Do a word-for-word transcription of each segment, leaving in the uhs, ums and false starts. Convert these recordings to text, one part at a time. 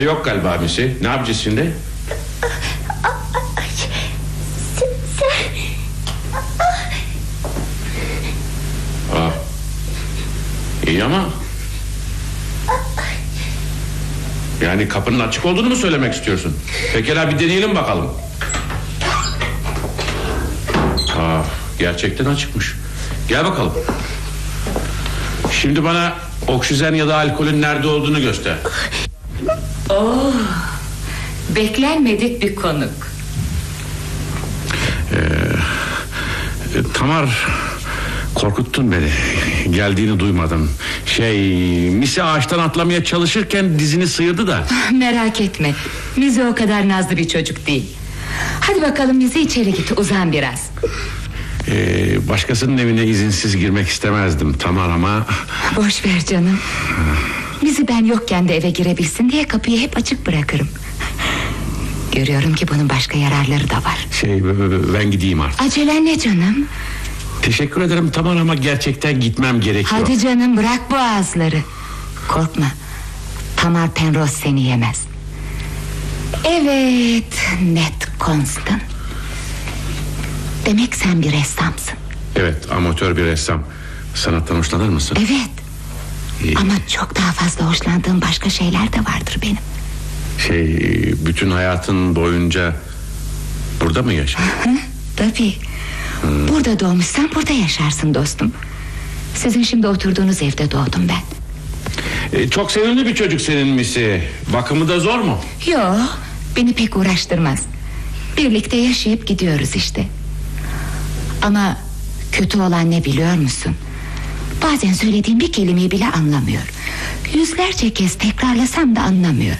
Yok galiba abisi. Ne yapacağız şimdi? Aa, iyi ama yani kapının açık olduğunu mu söylemek istiyorsun? Pekala, bir deneyelim bakalım. Aa, gerçekten açıkmış. Gel bakalım. Şimdi bana oksijen ya da alkolün nerede olduğunu göster. Oh, beklenmedik bir konuk. Ee, Tamar, korkuttun beni. Geldiğini duymadım. Şey, Misi ağaçtan atlamaya çalışırken dizini sıyırdı da. Merak etme, Mizi o kadar nazlı bir çocuk değil. Hadi bakalım Mizi, içeri git, uzan biraz. Ee, başkasının evine izinsiz girmek istemezdim Tamar ama... Boş ver canım. Mizi ben yokken de eve girebilsin diye kapıyı hep açık bırakırım. Görüyorum ki bunun başka yararları da var. Şey, ben gideyim artık. Acelen ne canım? Teşekkür ederim Tamar ama gerçekten gitmem gerekiyor. Hadi canım, bırak bu ağızları. Korkma, Tamar Penrose seni yemez. Evet, Ned Constant. Demek sen bir ressamsın. Evet, amatör bir ressam. Sanattan hoşlanır mısın? Evet. İyi. Ama çok daha fazla hoşlandığım başka şeyler de vardır benim. Şey, bütün hayatın boyunca burada mı yaşadın? Tabii. Hmm. Burada doğmuşsan burada yaşarsın dostum. Sizin şimdi oturduğunuz evde doğdum ben. Ee, çok sevimli bir çocuk senin Misi. Bakımı da zor mu? Yo, beni pek uğraştırmaz. Birlikte yaşayıp gidiyoruz işte. Ama kötü olan ne biliyor musun? Bazen söylediğim bir kelimeyi bile anlamıyor. Yüzlerce kez tekrarlasam da anlamıyor.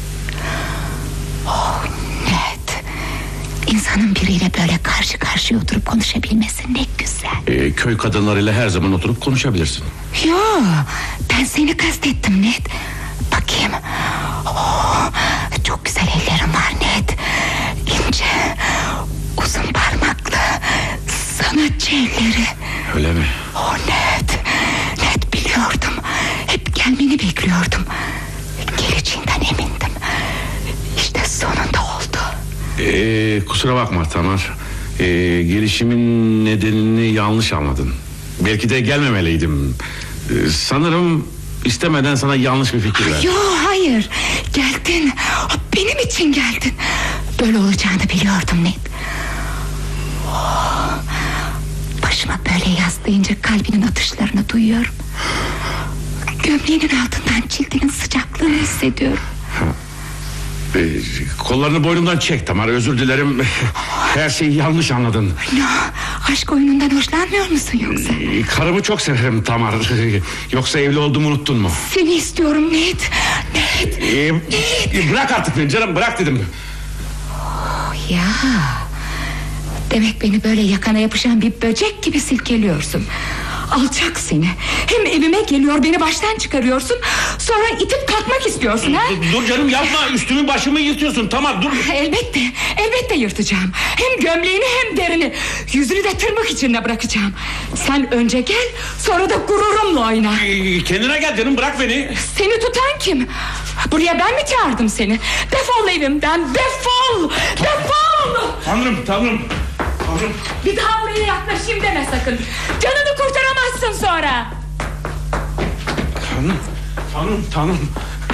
Oh Ned, İnsanın biriyle böyle karşı karşıya oturup konuşabilmesi ne güzel. ee, Köy kadınlarıyla her zaman oturup konuşabilirsin. Yo, ben seni kastettim Ned. Bakayım. Oh, çok güzel ellerim var Ned. İnce, uzun parmaklı, sanatçı elleri. Öyle mi? Oh Ned, Ned biliyordum. Hep gelmeni bekliyordum. Geleceğinden emindim. İşte sonunda oldu. Ee, kusura bakma Tamar. Ee, gelişimin nedenini yanlış anladın. Belki de gelmemeliydim. Ee, sanırım istemeden sana yanlış bir fikir verdim. Yo, hayır, geldin. Benim için geldin. Böyle olacağını biliyordum Ned. Oh, başıma böyle yaslayınca kalbinin atışlarını duyuyorum. Gömleğinin altından cildinin sıcaklığını hissediyorum. Ee, kollarını boynumdan çek Tamar, özür dilerim. Her şeyi yanlış anladın. No, aşk oyunundan hoşlanmıyor musun yoksa? Ee, karımı çok severim Tamar. Yoksa evli olduğumu unuttun mu? Seni istiyorum Ned. Ned, Ee, Ned. Bırak artık beni canım, bırak dedim. Oh, ya. Demek beni böyle yakana yapışan bir böcek gibi silkeliyorsun. Alçak seni. Hem evime geliyor, beni baştan çıkarıyorsun. Sonra itip kalkmak istiyorsun ha? Dur, dur canım, yapma, üstümü başımı yırtıyorsun. Tamam, dur. Elbette, elbette yırtacağım. Hem gömleğini hem derini. Yüzünü de tırmık içinde bırakacağım. Sen önce gel, sonra da gururumla oyna. Ee, kendine gel canım, bırak beni. Seni tutan kim? Buraya ben mi çağırdım seni? Defol evimden, defol! Defol! Tanrım, tanrım. Tanrım. Bir daha buraya yaklaşayım deme sakın. Canını kurtaramazsın sonra. Tanrım, tanrım, tanrım.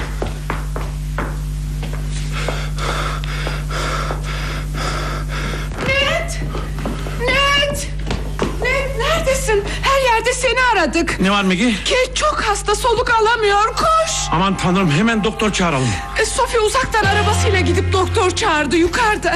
Ned! Ned! Ned, neredesin? Her yerde seni aradık. Ne var Maggie? Kate çok hasta, soluk alamıyor, koş. Aman tanrım, hemen doktor çağıralım. e, Sophie uzaktan arabasıyla gidip doktor çağırdı, yukarıda.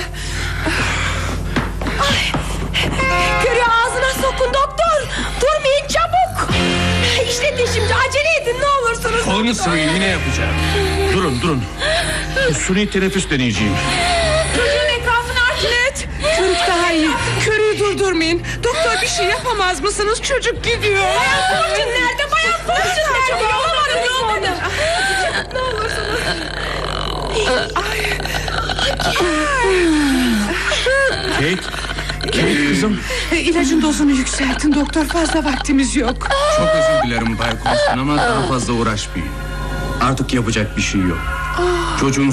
Ay. Körü ağzına sokun doktor. Durmayın çabuk. İşte şimdi acele edin ne olursunuz. Kolunu sıvayın, yine yapacağım. Durun, durun. Suni teneffüs deneyeceğim. Çocuğun etrafını aç Ned. Körük daha iyi. Körüyü durdurmayın. Doktor bir şey yapamaz mısınız? Çocuk gidiyor. Bayan Fortune nerede? Bayan Fortune nerede? Bulamadım, bulamadım. Ne olursunuz. Kate, Kate kızım. İlacın dozunu yükseltin doktor, fazla vaktimiz yok. Çok özür dilerim Bay Constant ama daha fazla uğraşmayın. Artık yapacak bir şey yok. Çocuğun